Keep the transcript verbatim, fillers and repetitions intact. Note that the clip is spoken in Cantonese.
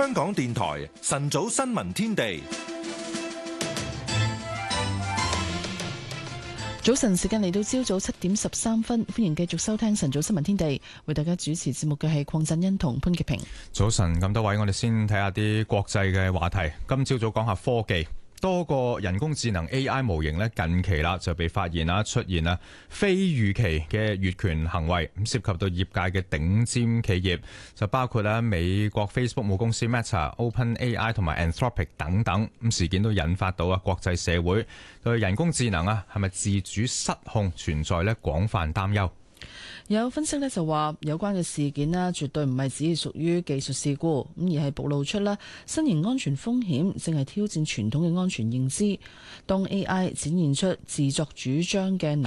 香港電台晨早新聞天地。 早晨時間嚟到朝早七點十三分，歡迎繼續收聽晨早新聞天地，為大家主持節目嘅係鄺振欣同潘潔平。 早晨，咁多位，我哋先睇下啲國際嘅話題。今朝早講下科技。多個人工智能 A I 模型咧，近期啦就被發現啦出現啦非預期嘅越權行為，咁涉及到業界嘅頂尖企業，就包括咧美國 Facebook 母公司 Meta、OpenAI 同埋 Anthropic 等等。咁事件都引發到啊國際社會對人工智能啊係咪自主失控存在咧廣泛擔憂。 有分析呢就話，有關嘅事件呢絕對唔係只係屬於技術事故，咁而係暴露出啦新型安全風險，正係挑戰傳統嘅安全認知。當 A I 展現出自作主張嘅